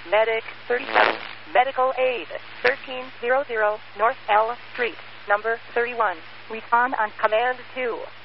Medic 37. Medical aid 1300 North L Street, number 31. Respond on command 2.